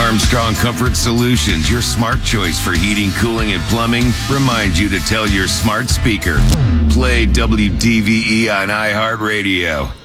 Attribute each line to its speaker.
Speaker 1: Armstrong Comfort Solutions, your smart choice for heating, cooling, and plumbing, reminds you to tell your smart speaker, play WDVE on iHeartRadio.